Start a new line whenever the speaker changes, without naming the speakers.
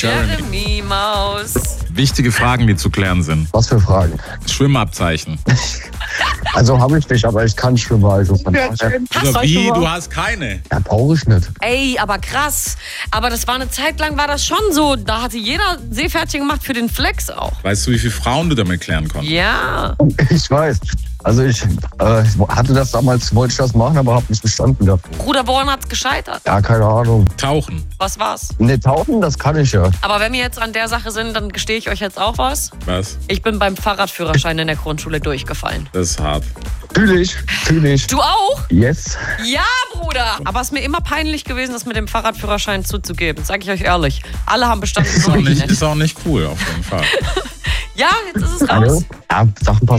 Jeremy Maus.
Wichtige Fragen, die zu klären sind.
Was für Fragen?
Schwimmabzeichen.
Also habe ich nicht, aber ich kann schwimmen. Also von daher.
Oder wie? Du hast keine.
Ja, brauche ich nicht.
Ey, aber krass. Aber das war eine Zeit lang, war das schon so. Da hatte jeder Seepferdchen gemacht für den Flex auch.
Weißt du, wie viele Frauen du damit klären konntest?
Ja.
Ich weiß. Also ich hatte das damals, wollte ich das machen, aber habe nicht bestanden gehabt.
Bruder, woran hat's gescheitert?
Ja, keine Ahnung.
Tauchen.
Was war's?
Ne, tauchen, das kann ich ja.
Aber wenn wir jetzt an der Sache sind, dann gestehe ich euch jetzt auch was.
Was?
Ich bin beim Fahrradführerschein in der Grundschule durchgefallen.
Das ist hart.
Fühl ich.
Du auch?
Yes.
Ja, Bruder. Aber es ist mir immer peinlich gewesen, das mit dem Fahrradführerschein zuzugeben. Sag ich euch ehrlich. Alle haben bestanden.
Ist auch nicht cool, auf jeden Fall.
Ja, jetzt ist es raus.
Also, ja, Sachen passieren.